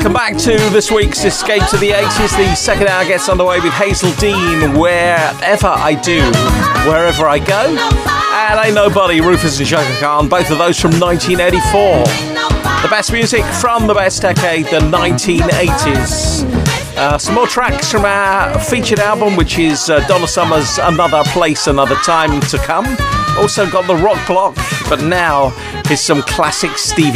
Welcome back to this week's Escape to the 80s. The second hour gets underway with Hazel Dean, Wherever I Do, Wherever I Go. And Ain't Nobody, Rufus and Chaka Khan, both of those from 1984. The best music from the best decade, the 1980s. Some more tracks from our featured album, which is Donna Summer's Another Place, Another Time to Come. Also got the Rock Block, but now here's some classic Stevie